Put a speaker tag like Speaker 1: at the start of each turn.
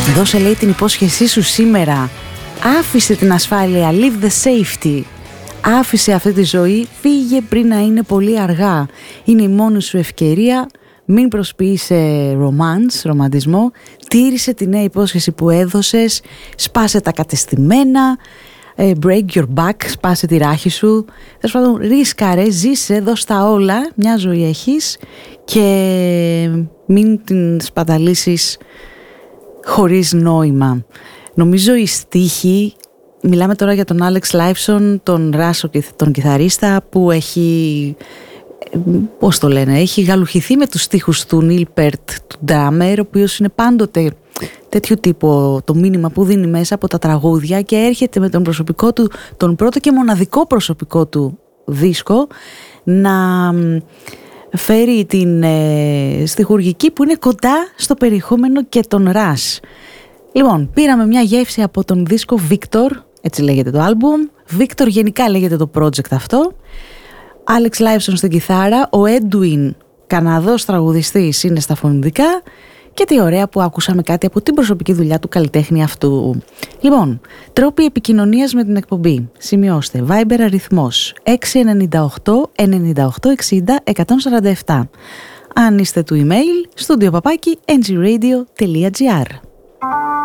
Speaker 1: Δώσε, λέει, την υπόσχεσή σου σήμερα. Άφησε την ασφάλεια, leave the safety. Άφησε αυτή τη ζωή, φύγε πριν να είναι πολύ αργά. Είναι η μόνη σου ευκαιρία. Μην προσποιείσαι ρομαντισμό. Τήρησε τη νέα υπόσχεση που έδωσες. Σπάσε τα κατεστημένα. Break your back, σπάσε τη ράχη σου. Τέλος πάντων, ρίσκαρε, ζήσε, δώσ' τα όλα. Μια ζωή έχεις και μην την σπαταλήσεις χωρίς νόημα. Νομίζω οι στίχοι, μιλάμε τώρα για τον Άλεξ Λάιφσον, τον Ράσο, τον κιθαρίστα, που έχει, πώς το λένε, έχει γαλουχηθεί με τους στίχους του Νίλ Πέρτ, του ντράμερ, ο οποίος είναι πάντοτε τέτοιου τύπου το μήνυμα που δίνει μέσα από τα τραγούδια και έρχεται με τον προσωπικό του, τον πρώτο και μοναδικό προσωπικό του δίσκο, να φέρει την στιχουργική που είναι κοντά στο περιεχόμενο και τον Ρας. Λοιπόν, πήραμε μια γεύση από τον δίσκο Victor, έτσι λέγεται το άλμπουμ. Victor γενικά λέγεται το project αυτό. Άλεξ Λάιφσον στην κιθάρα, ο Edwin, Καναδός τραγουδιστής, είναι στα φωνητικά. Και τι ωραία που ακούσαμε κάτι από την προσωπική δουλειά του καλλιτέχνη αυτού. Λοιπόν, τρόποι επικοινωνίας με την εκπομπή. Σημειώστε, Viber αριθμός 698 98 60 147. Αν είστε του email, studio@ngradio.gr.